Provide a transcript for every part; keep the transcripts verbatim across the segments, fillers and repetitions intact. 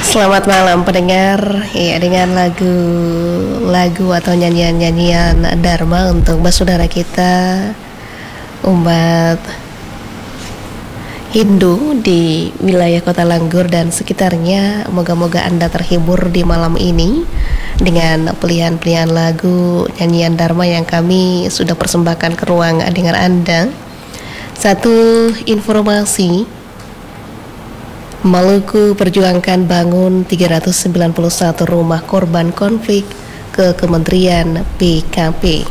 Selamat malam pendengar. Ya, dengan lagu lagu atau nyanyian-nyanyian Dharma untuk saudara kita umat Hindu di wilayah Kota Langgur dan sekitarnya. Moga-moga Anda terhibur di malam ini dengan pilihan-pilihan lagu nyanyian Dharma yang kami sudah persembahkan ke ruang dengar Anda. Satu informasi, Maluku perjuangkan bangun tiga ratus sembilan puluh satu rumah korban konflik ke Kementerian P K P.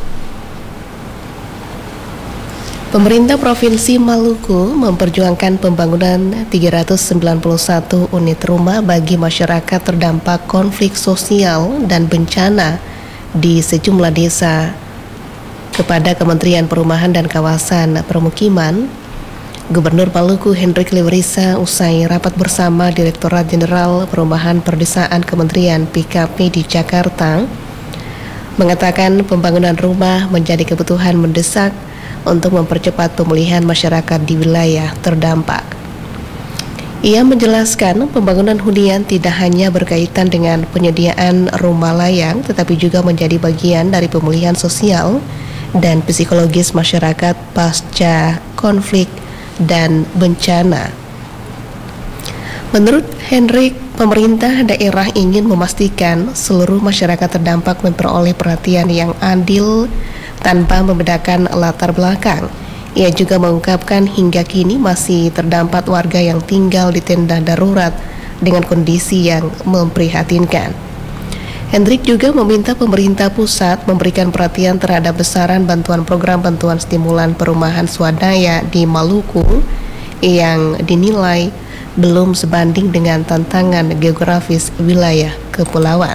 Pemerintah Provinsi Maluku memperjuangkan pembangunan tiga ratus sembilan puluh satu unit rumah bagi masyarakat terdampak konflik sosial dan bencana di sejumlah desa kepada Kementerian Perumahan dan Kawasan Permukiman. Gubernur Maluku Hendrik Liwerisa usai rapat bersama Direktorat Jenderal Perumahan Perdesaan Kementerian P K P di Jakarta mengatakan pembangunan rumah menjadi kebutuhan mendesak untuk mempercepat pemulihan masyarakat di wilayah terdampak. Ia menjelaskan pembangunan hunian tidak hanya berkaitan dengan penyediaan rumah layak, tetapi juga menjadi bagian dari pemulihan sosial dan psikologis masyarakat pasca konflik dan bencana. Menurut Hendrik, pemerintah daerah ingin memastikan seluruh masyarakat terdampak memperoleh perhatian yang adil tanpa membedakan latar belakang. Ia juga mengungkapkan hingga kini masih terdapat warga yang tinggal di tenda darurat dengan kondisi yang memprihatinkan. Hendrik juga meminta pemerintah pusat memberikan perhatian terhadap besaran bantuan program bantuan stimulan perumahan swadaya di Maluku yang dinilai belum sebanding dengan tantangan geografis wilayah kepulauan.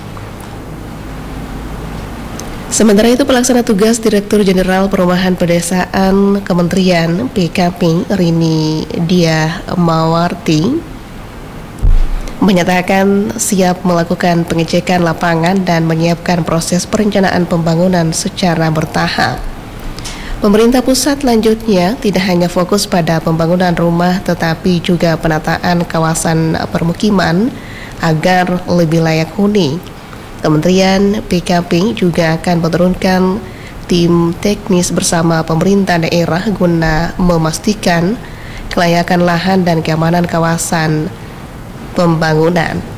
Sementara itu, pelaksana tugas Direktur Jenderal Perumahan Pedesaan Kementerian P K P Rini Diah Mawarti menyatakan siap melakukan pengecekan lapangan dan menyiapkan proses perencanaan pembangunan secara bertahap. Pemerintah pusat lanjutnya tidak hanya fokus pada pembangunan rumah tetapi juga penataan kawasan permukiman agar lebih layak huni. Kementerian P K P juga akan menurunkan tim teknis bersama pemerintah daerah guna memastikan kelayakan lahan dan keamanan kawasan pembangunan.